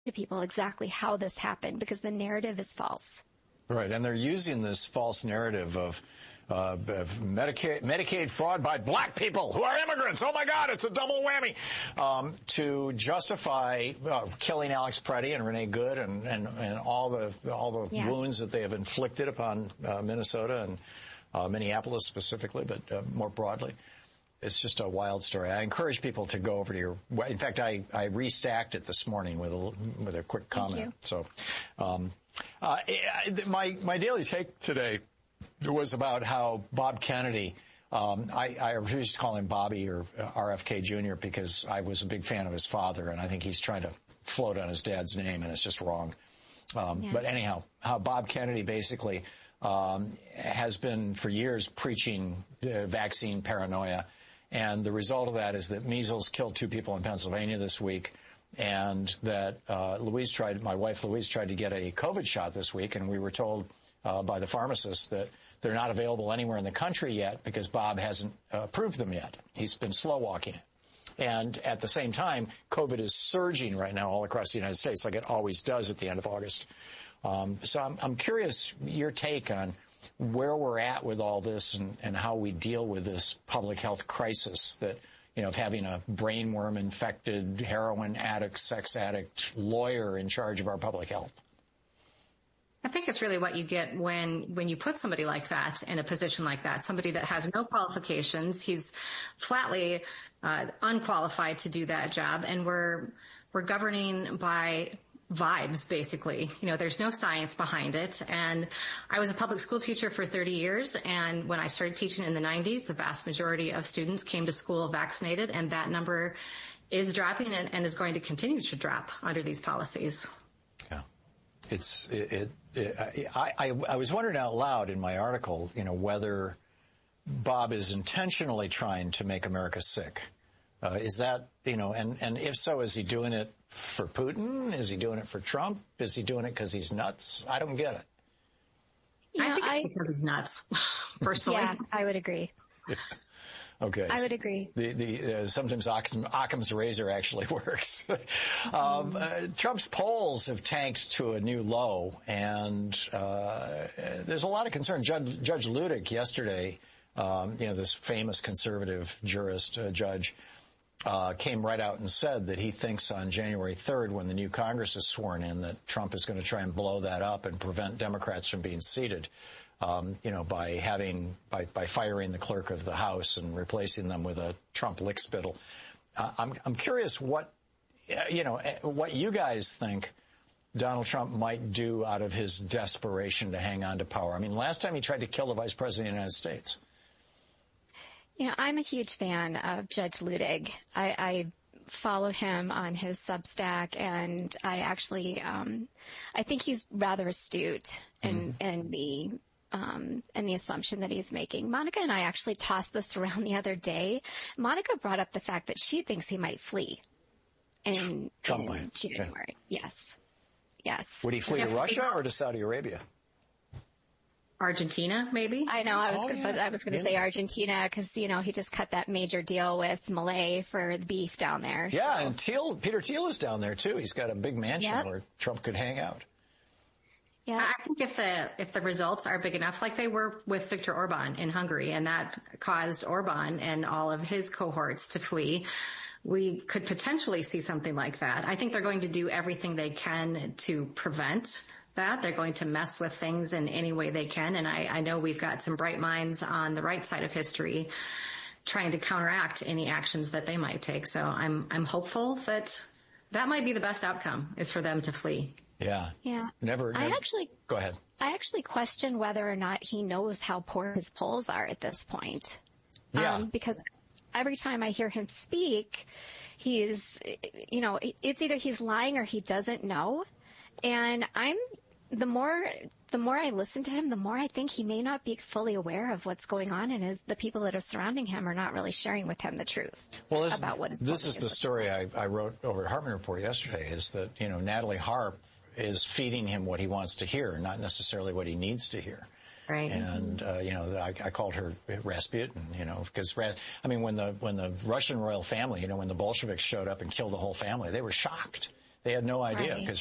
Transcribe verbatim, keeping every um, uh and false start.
to people exactly how this happened, because the narrative is false. Right, and they're using this false narrative of, uh, of Medicaid, Medicaid fraud by black people who are immigrants. Oh, my God, it's a double whammy, um, to justify uh, killing Alex Preddy and Renee Good and, and, and all the all the yes. wounds that they have inflicted upon uh, Minnesota and uh, Minneapolis specifically, but uh, more broadly. It's just a wild story. I encourage people to go over to your. In fact, I, I restacked it this morning with a with a quick comment. So, um, uh, my my daily take today was about how Bob Kennedy. Um, I, I refuse to call him Bobby or R F K Junior because I was a big fan of his father, and I think he's trying to float on his dad's name, and it's just wrong. Um, yeah. But anyhow, how Bob Kennedy basically um, has been for years preaching uh, vaccine paranoia. And the result of that is that measles killed two people in Pennsylvania this week, and that uh, Louise tried, my wife Louise tried to get a COVID shot this week, and we were told uh, by the pharmacist that they're not available anywhere in the country yet because Bob hasn't uh, approved them yet. He's been slow walking it. And at the same time, COVID is surging right now all across the United States, like it always does at the end of August. Um, so I'm, I'm curious your take on where we're at with all this and, and how we deal with this public health crisis that, you know, of having a brainworm infected heroin addict, sex addict lawyer in charge of our public health. I think it's really what you get when, when you put somebody like that in a position like that, somebody that has no qualifications. He's flatly uh, unqualified to do that job. And we're, we're governing by vibes, basically. You know, there's no science behind it. And I was a public school teacher for thirty years. And when I started teaching in the nineties, the vast majority of students came to school vaccinated. And that number is dropping and, and is going to continue to drop under these policies. Yeah. It's, it, it, it I, I, I was wondering out loud in my article, you know, whether Bob is intentionally trying to make America sick. Uh, is that, you know, and, and if so, is he doing it for Putin? Is he doing it for Trump? Is he doing it because he's nuts? I don't get it. You know, I think I, it's because he's nuts, personally. Yeah, I would agree. Okay. I would agree. The, the, uh, sometimes Occam, Occam's razor actually works. um, uh, Trump's polls have tanked to a new low, and uh, there's a lot of concern. Judge, Judge Ludick yesterday, um, you know, this famous conservative jurist, uh, judge, Uh, came right out and said that he thinks on January third, when the new Congress is sworn in, that Trump is going to try and blow that up and prevent Democrats from being seated, um, you know, by having, by, by firing the clerk of the House and replacing them with a Trump lickspittle. Uh, I'm, I'm curious what, you know, what you guys think Donald Trump might do out of his desperation to hang on to power. I mean, last time he tried to kill the vice president of the United States. You know, I'm a huge fan of Judge Ludig. I, I follow him on his Substack, and I actually, um, I think he's rather astute in, mm. in the, um, in the assumption that he's making. Monica and I actually tossed this around the other day. Monica brought up the fact that she thinks he might flee in, Trump in might. January. Yeah. Yes. Yes. Would he flee to Russia or to Saudi Arabia? Argentina, maybe? I know. I was, oh, gonna, yeah. but I was going to yeah. say Argentina because, you know, he just cut that major deal with Malay for the beef down there. Yeah, so. and Thiel, Peter Thiel is down there, too. He's got a big mansion yep. where Trump could hang out. Yeah, I think if the if the results are big enough, like they were with Viktor Orban in Hungary, and that caused Orban and all of his cohorts to flee, we could potentially see something like that. I think they're going to do everything they can to prevent that. They're going to mess with things in any way they can. And I, I know we've got some bright minds on the right side of history trying to counteract any actions that they might take. So I'm, I'm hopeful that that might be the best outcome, is for them to flee. Yeah. Yeah. Never, never. I actually, go ahead. I actually question whether or not he knows how poor his polls are at this point. Yeah. Um, because every time I hear him speak, he's, you know, it's either he's lying or he doesn't know. And I'm, the more, the more I listen to him, the more I think he may not be fully aware of what's going on, and his, the people that are surrounding him are not really sharing with him the truth well, this, about what is this is the story I, I wrote over at Hartman Report yesterday, is that, you know, Natalie Harp is feeding him what he wants to hear, not necessarily what he needs to hear. Right. And, uh, you know, I, I called her Rasputin, you know, because, I mean, when the, when the Russian royal family, you know, when the Bolsheviks showed up and killed the whole family, they were shocked. They had no idea because